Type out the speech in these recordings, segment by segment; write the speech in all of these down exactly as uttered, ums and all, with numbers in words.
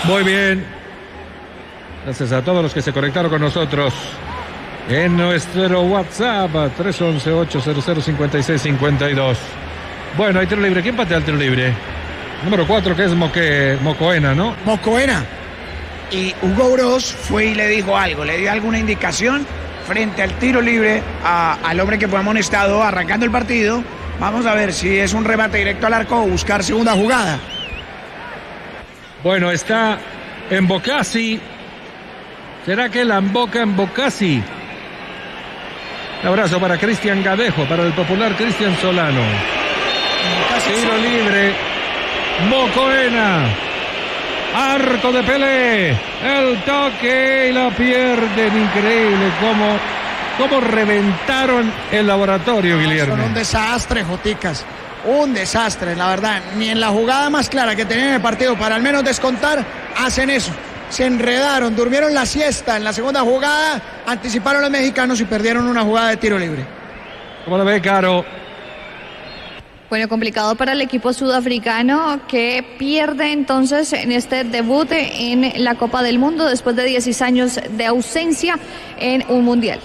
Muy bien. Gracias a todos los que se conectaron con nosotros en nuestro WhatsApp tres once, ochocientos cincuenta y seis cincuenta y dos. Bueno, hay tiro libre. ¿Quién patea el tiro libre? Número cuatro, que es Moque, Mocoena, ¿no? Mocoena. Y Hugo Broz fue y le dijo algo, le dio alguna indicación frente al tiro libre a, al hombre que fue amonestado arrancando el partido. Vamos a ver si es un remate directo al arco o buscar segunda jugada. Bueno, está en Bocasi. ¿Será que la emboca en Bocasi? Un abrazo para Cristian Gadejo, para el popular Cristian Solano. Tiro libre. Mocoena. Arco de Pelé. El toque y la pierden. Increíble cómo, cómo reventaron el laboratorio, Guillermo. Son un desastre, Joticas. Un desastre, la verdad. Ni en la jugada más clara que tenían en el partido para al menos descontar, hacen eso. Se enredaron, durmieron la siesta en la segunda jugada, anticiparon los mexicanos y perdieron una jugada de tiro libre. ¿Cómo lo ve, Caro? Bueno, complicado para el equipo sudafricano que pierde entonces en este debut en la Copa del Mundo después de dieciséis años de ausencia en un mundial.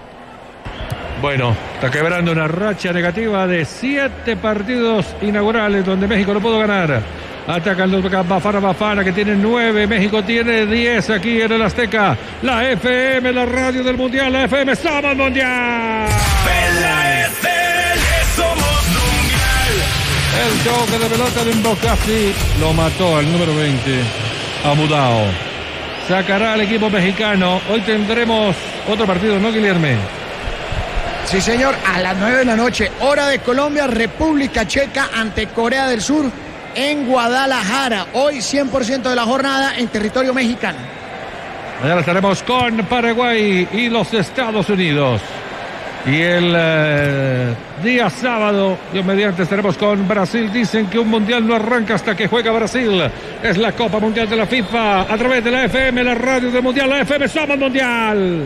Bueno, está quebrando una racha negativa de siete partidos inaugurales donde México no pudo ganar. Atacan los Bafana Bafana que tienen nueve. México tiene diez aquí en el Azteca. La F M, la radio del Mundial. La F M, somos Mundial. La F M, somos Mundial. El toque de pelota de Mbocasi lo mató al número veinte. Amudao. Sacará al equipo mexicano. Hoy tendremos otro partido, ¿no, Guillermo? Sí, señor. A las nueve de la noche, hora de Colombia, República Checa ante Corea del Sur. En Guadalajara, hoy cien por ciento de la jornada en territorio mexicano. Mañana estaremos con Paraguay y los Estados Unidos. Y el eh, día sábado, Dios mediante, estaremos con Brasil. Dicen que un mundial no arranca hasta que juega Brasil. Es la Copa Mundial de la FIFA. A través de la F M, la radio del Mundial. La F M, somos Mundial.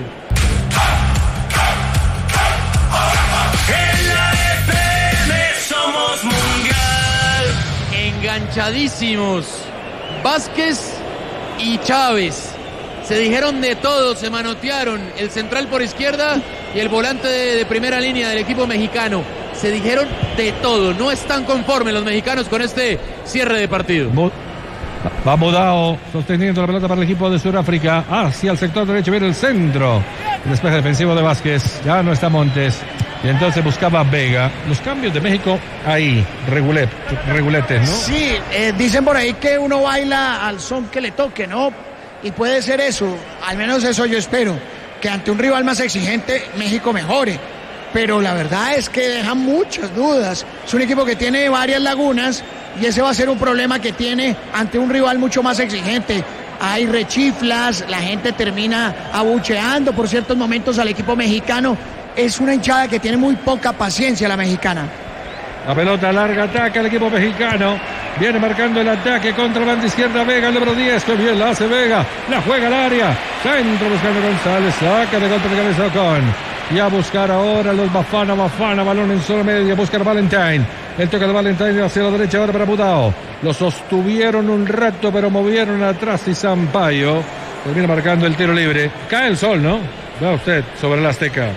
En la F M, somos Mundial. Enganchadísimos Vázquez y Chávez, se dijeron de todo, se manotearon el central por izquierda y el volante de, de primera línea del equipo mexicano, se dijeron de todo, no están conformes los mexicanos con este cierre de partido. Va Mudao sosteniendo la pelota para el equipo de Sudáfrica hacia el sector derecho, viene el centro, el despeje defensivo de Vázquez, ya no está Montes. Y entonces buscaba Vega. Los cambios de México ahí, regulet, reguletes, ¿no? Sí, eh, dicen por ahí que uno baila al son que le toque, ¿no? Y puede ser eso, al menos eso yo espero, que ante un rival más exigente, México mejore. Pero la verdad es que deja muchas dudas. Es un equipo que tiene varias lagunas y ese va a ser un problema que tiene ante un rival mucho más exigente. Hay rechiflas, la gente termina abucheando por ciertos momentos al equipo mexicano. Es una hinchada que tiene muy poca paciencia, la mexicana. La pelota larga, ataca el equipo mexicano. Viene marcando el ataque contra la banda izquierda. Vega, el número diez. Que bien la hace Vega. La juega al área. Centro buscando González. Saca de golpe de cabeza Ocon. Y a buscar ahora los Bafana Bafana. Balón en zona media. Buscar Valentine. El toque de Valentine hacia la derecha ahora para Mudao. Lo sostuvieron un rato, pero movieron atrás y Sampaio termina marcando el tiro libre. Cae el sol, ¿no? Va usted sobre el Azteca.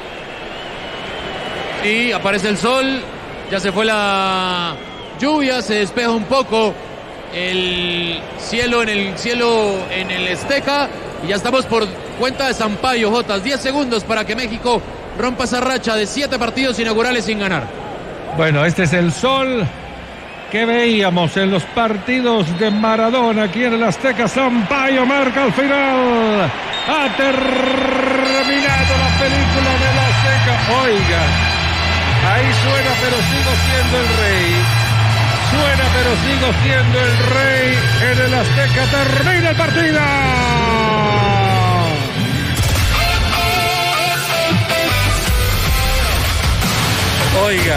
Y aparece el sol, ya se fue la lluvia, se despeja un poco el cielo en el cielo en el Azteca y ya estamos por cuenta de Sampaio, Jotas. diez segundos para que México rompa esa racha de siete partidos inaugurales sin ganar. Bueno, este es el sol que veíamos en los partidos de Maradona aquí en el Azteca. Sampaio marca al final. Ha terminado la película del Azteca. Oiga. Ahí suena, pero sigo siendo el rey. Suena, pero sigo siendo el rey en el Azteca. Termina el partido. Oiga.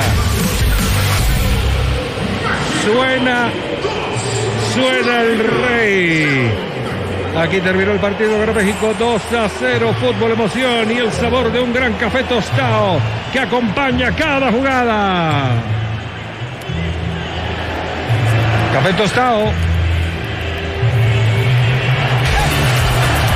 Suena, suena el rey. Aquí terminó el partido, ganó México dos a cero. Fútbol, emoción y el sabor de un gran café tostado que acompaña cada jugada. Café tostado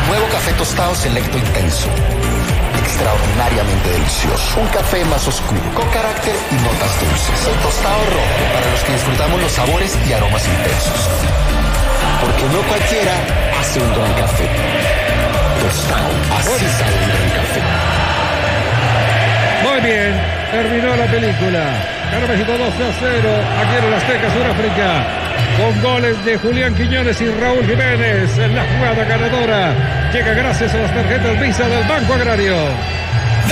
Nuevo café tostado selecto intenso. Extraordinariamente delicioso. Un café más oscuro, con carácter y notas dulces. El tostado rojo, para los que disfrutamos los sabores y aromas intensos. Porque no cualquiera hace un gran café. Tostado, así sabe un gran café. Muy bien, terminó la película. Ganó México dos a cero. Aquí en el Azteca, Sudáfrica. Con goles de Julián Quiñones y Raúl Jiménez. En la jugada ganadora llega gracias a las tarjetas Visa del Banco Agrario.